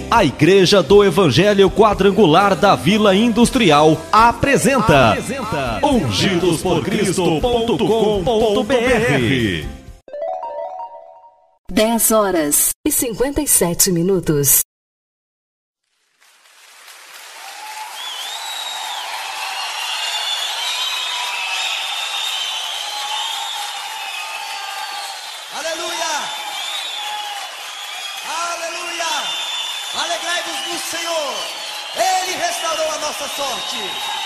A Igreja do Evangelho Quadrangular da Vila Industrial apresenta ungidosporcristo.com.br. 10h57. Alegrai-vos no Senhor, Ele restaurou a nossa sorte.